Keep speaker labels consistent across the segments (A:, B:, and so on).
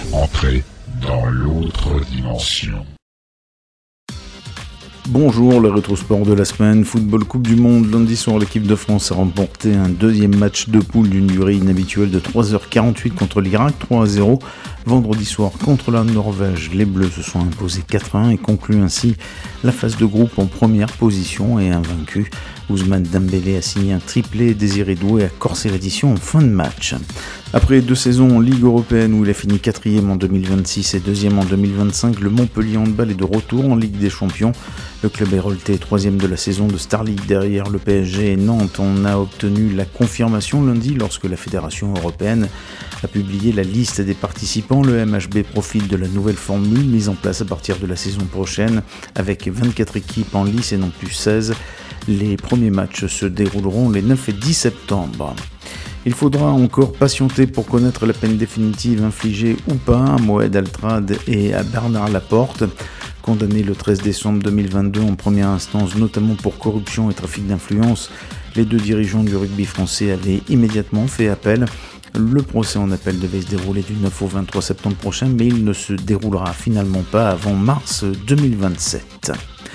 A: Entrez dans l'autre dimension.
B: Bonjour, le rétrosport de la semaine. Football Coupe du Monde. Lundi soir, l'équipe de France a remporté un deuxième match de poule d'une durée inhabituelle de 3h48 contre l'Irak, 3-0. Vendredi soir, contre la Norvège, les Bleus se sont imposés 4-1 et concluent ainsi la phase de groupe en première position et invaincu. Ousmane Dembélé a signé un triplé et Désiré Doué a corsé l'édition en fin de match. Après 2 saisons en Ligue européenne où il a fini 4e en 2026 et 2e en 2025, le Montpellier Handball est de retour en Ligue des Champions. Le club héroltais est 3e de la saison de Star League derrière le PSG et Nantes. On a obtenu la confirmation lundi lorsque la Fédération européenne a publié la liste des participants. Le MHB profite de la nouvelle formule mise en place à partir de la saison prochaine avec 24 équipes en lice et non plus 16. Les premiers matchs se dérouleront les 9 et 10 septembre. Il faudra encore patienter pour connaître la peine définitive infligée ou pas à Moed Altrad et à Bernard Laporte, condamnés le 13 décembre 2022 en première instance, notamment pour corruption et trafic d'influence. Les 2 dirigeants du rugby français avaient immédiatement fait appel. Le procès en appel devait se dérouler du 9 au 23 septembre prochain, mais il ne se déroulera finalement pas avant mars 2027.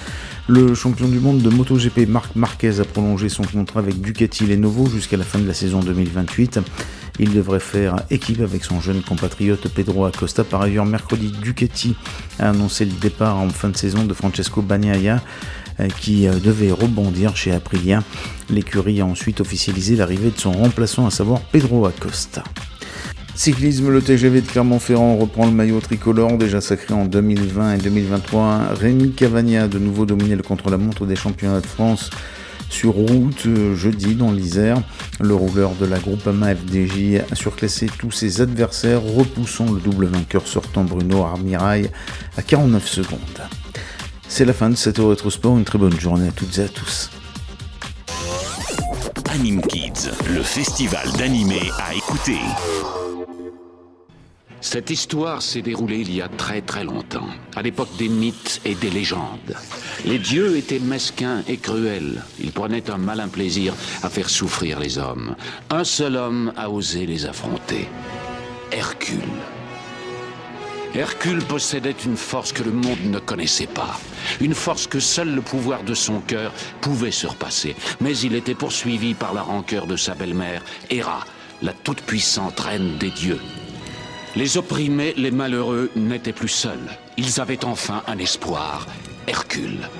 B: Le champion du monde de MotoGP Marc Marquez a prolongé son contrat avec Ducati Lenovo jusqu'à la fin de la saison 2028. Il devrait faire équipe avec son jeune compatriote Pedro Acosta. Par ailleurs, mercredi, Ducati a annoncé le départ en fin de saison de Francesco Bagnaia qui devait rebondir chez Aprilia. L'écurie a ensuite officialisé l'arrivée de son remplaçant, à savoir Pedro Acosta. Cyclisme, le TGV de Clermont-Ferrand reprend le maillot tricolore, déjà sacré en 2020 et 2023. Rémi Cavagna a de nouveau dominé le contre-la-montre des championnats de France sur route jeudi dans l'Isère. Le rouleur de la Groupama FDJ a surclassé tous ses adversaires, repoussant le double vainqueur sortant Bruno Armirail à 49 secondes. C'est la fin de cette rétrosport, une très bonne journée à toutes et à tous.
C: Anime Kids, le festival d'animé à écouter.
D: Cette histoire s'est déroulée il y a très très longtemps, à l'époque des mythes et des légendes. Les dieux étaient mesquins et cruels. Ils prenaient un malin plaisir à faire souffrir les hommes. Un seul homme a osé les affronter. Hercule. Hercule possédait une force que le monde ne connaissait pas. Une force que seul le pouvoir de son cœur pouvait surpasser. Mais il était poursuivi par la rancœur de sa belle-mère, Héra, la toute-puissante reine des dieux. Les opprimés, les malheureux n'étaient plus seuls. Ils avaient enfin un espoir, Hercule.